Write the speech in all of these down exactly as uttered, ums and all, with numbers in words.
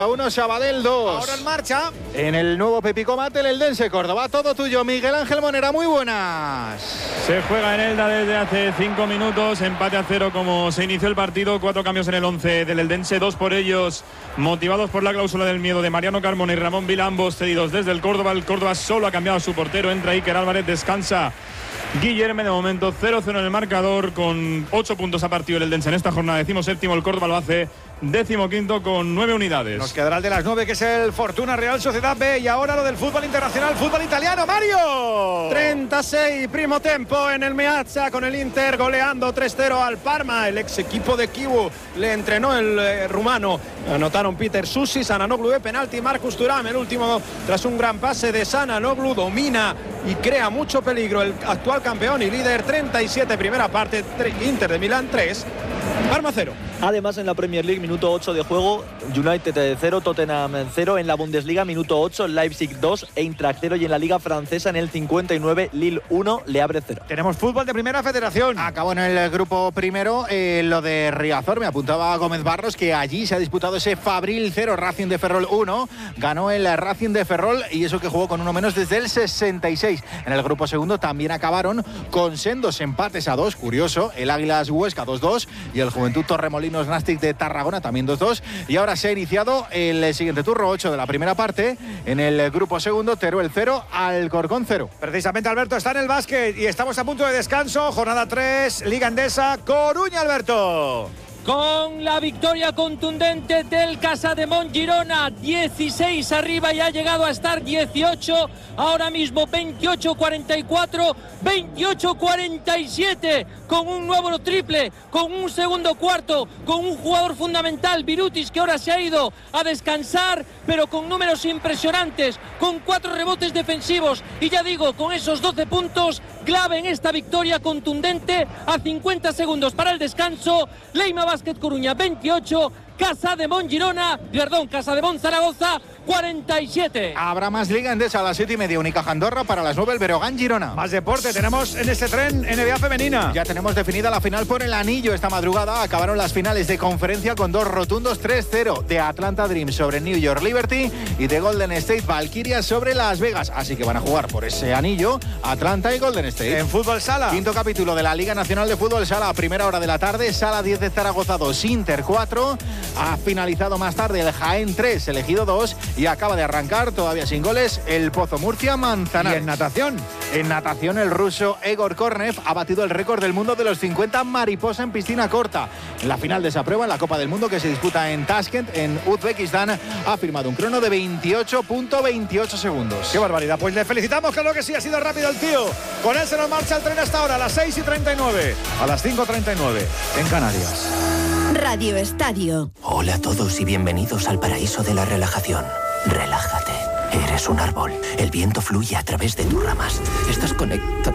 uno, Sabadell dos. Ahora en marcha. En el nuevo Pepico Mate, el Eldense Córdoba. Todo tuyo, Miguel Ángel Monera. Muy buenas. Se juega en Elda desde hace cinco minutos. Empate a cero como se inició el partido. Cuatro cambios en el once del Eldense. Dos por ellos motivados por la cláusula del miedo de Mariano Carmona y Ramón Vila. Ambos cedidos desde el Córdoba. El Córdoba solo ha cambiado a su portero. Entra Iker Álvarez. Descansa Guillermo. De momento cero cero en el marcador. Con ocho puntos a partido el Eldense en esta jornada. Decimo séptimo. El Córdoba lo hace décimo quinto con nueve unidades. Nos quedará el de las nueve, que es el Fortuna Real Sociedad B. Y ahora lo del fútbol internacional, fútbol italiano. ¡Mario! treinta y seis, primo tempo en el Meazza, con el Inter goleando tres cero al Parma. El ex equipo de Kivu le entrenó el eh, rumano. Anotaron Peter Sussi, Sananoglu de penalti, Marcus Thuram el último tras un gran pase de Sananoglu. Domina y crea mucho peligro el actual campeón y líder. Treinta y siete primera parte, Inter de Milán tres, Parma cero. Además, en la Premier League, minuto ocho de juego, United cero, Tottenham cero. En la Bundesliga, minuto ocho, Leipzig dos, Eintracht cero. Y en la Liga Francesa, en el cincuenta y nueve, Lille uno, Le Havre cero. Tenemos fútbol de Primera Federación. Acabó en el grupo primero eh, lo de Riazor. Me apuntaba Gómez Barros que allí se ha disputado ese Fabril cero, Racing de Ferrol uno. Ganó el Racing de Ferrol y eso que jugó con uno menos desde el sesenta y seis. En el grupo segundo también acabaron con sendos empates a dos. Curioso, el Águilas Huesca dos dos y el Juventud Torremolinos Nastic de Tarragona también dos dos. Y ahora se ha iniciado el siguiente turno, ocho de la primera parte. En el grupo segundo, Teruel cero, Alcorcón cero. Precisamente, Alberto, está en el básquet y estamos a punto de descanso. Jornada tres, Liga Endesa, Coruña, Alberto. Con la victoria contundente del Casademont Girona, dieciséis arriba y ha llegado a estar dieciocho, ahora mismo veintiocho cuarenta y cuatro, veintiocho cuarenta y siete, con un nuevo triple, con un segundo cuarto, con un jugador fundamental, Birutis, que ahora se ha ido a descansar, pero con números impresionantes, con cuatro rebotes defensivos y ya digo, con esos doce puntos clave en esta victoria contundente a cincuenta segundos para el descanso. Leima Básquet Coruña veintiocho, Casademont Girona, perdón, Casademont Zaragoza cuarenta y siete. Habrá más Liga Endesa a las siete y media, Unicaja Andorra, para las nueve el Breogán Girona. Más deporte, tenemos en este tren N B A femenina. Ya tenemos definida la final por el anillo esta madrugada. Acabaron las finales de conferencia con dos rotundos tres cero de Atlanta Dream sobre New York Liberty y de Golden State Valkyria sobre Las Vegas. Así que van a jugar por ese anillo Atlanta y Golden State. En fútbol sala. Quinto capítulo de la Liga Nacional de Fútbol Sala, a primera hora de la tarde, Sala diez de Zaragoza dos, Inter cuatro. Ha finalizado más tarde el Jaén tres, Elegido dos y acaba de arrancar, todavía sin goles, el Pozo Murcia Manzanares. Y en natación. En natación, el ruso Egor Kornev ha batido el récord del mundo de los cincuenta mariposa en piscina corta. En la final de esa prueba, en la Copa del Mundo que se disputa en Tashkent, en Uzbekistán, ha firmado un crono de veintiocho punto veintiocho segundos. ¡Qué barbaridad! Pues le felicitamos, claro que sí, ha sido rápido el tío. Con él se nos marcha el tren hasta ahora, a las seis y treinta y nueve, a las cinco y treinta y nueve, en Canarias. Radio Estadio. Hola a todos y bienvenidos al paraíso de la relajación. Relájate. Eres un árbol. El viento fluye a través de tus ramas. Estás conectado.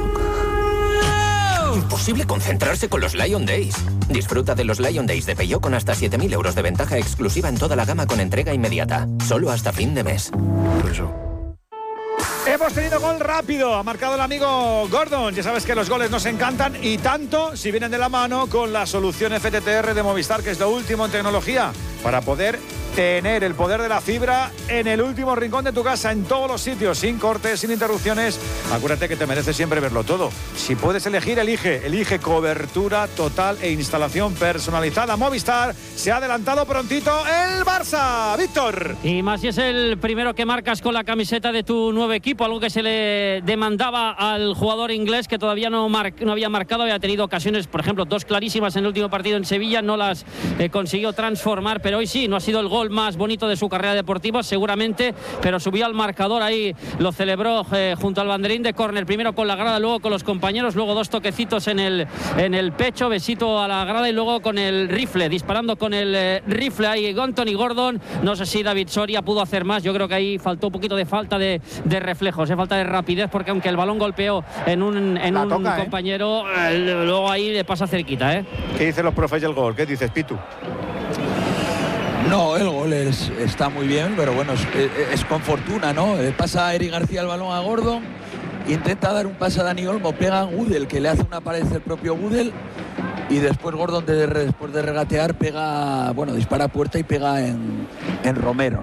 Imposible concentrarse con los Lion Days. Disfruta de los Lion Days de Peugeot con hasta siete mil euros de ventaja exclusiva en toda la gama con entrega inmediata. Solo hasta fin de mes. Por eso. Hemos tenido gol rápido, ha marcado el amigo Gordon. Ya sabes que los goles nos encantan y tanto si vienen de la mano con la solución F T T R de Movistar, que es lo último en tecnología para poder tener el poder de la fibra en el último rincón de tu casa, en todos los sitios, sin cortes, sin interrupciones. Acuérdate que te mereces siempre verlo todo. Si puedes elegir, elige. Elige cobertura total e instalación personalizada. Movistar se ha adelantado prontito el Barça. Víctor. Y más si es el primero que marcas con la camiseta de tu nuevo equipo, algo que se le demandaba al jugador inglés, que todavía no, mar- no había marcado, había tenido ocasiones, por ejemplo, dos clarísimas en el último partido en Sevilla, no las eh, consiguió transformar, pero hoy sí, no ha sido el gol más bonito de su carrera deportiva, seguramente, pero subió al marcador, ahí lo celebró eh, junto al banderín de córner, primero con la grada, luego con los compañeros, luego dos toquecitos en el, en el pecho, besito a la grada y luego con el rifle, disparando con el eh, rifle ahí Anthony Gordon. No sé si David Soria pudo hacer más, yo creo que ahí faltó un poquito de falta de, de reflejos, de falta de rapidez, porque aunque el balón golpeó en un, en un toca, compañero, eh, luego ahí le pasa cerquita. ¿eh? ¿Qué dicen los profes del gol? ¿Qué dices, Pitu? No, el gol es, está muy bien, pero bueno, es, es con fortuna, ¿no? Le pasa a Eric García el balón a Gordon, intenta dar un pase a Dani Olmo, pega a Gudel, que le hace una pared el propio Gudel, y después Gordon, de, después de regatear, pega, bueno, dispara a puerta y pega en, en Romero.